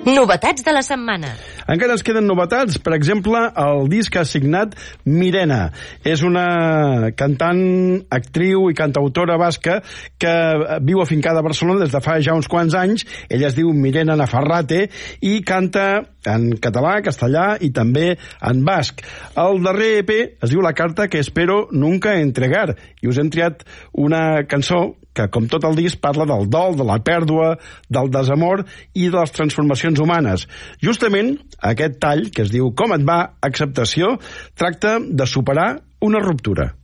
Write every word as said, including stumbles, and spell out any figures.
Novetats de la setmana. Encara ens queden novetats. Per exemple, el disc ha signat Mirena. És una cantant, actriu i cantautora basca que viu afincada a Barcelona des de fa ja uns quants anys. Ella es diu Mirena Nafarrate i canta en català, castellà i també en basc. El darrer E P es diu La carta que espero nunca entregar i us hem triat una cançó que, com tot el disc, parla del dol, de la pèrdua, del desamor i de les transformacions humanes. Justament, aquest tall, que es diu Com et va, acceptació, tracta de superar una ruptura.